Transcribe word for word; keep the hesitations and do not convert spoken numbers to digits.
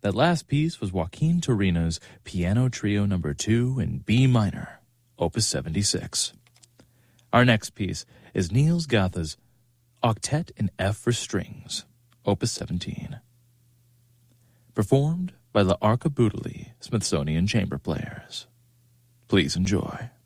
That last piece was Joaquin Turina's Piano Trio Number two in B minor, Opus seventy-six. Our next piece is Niels Gotha's Octet in F for Strings, Opus seventeen. Performed by the Archibaldly Smithsonian Chamber Players. Please enjoy.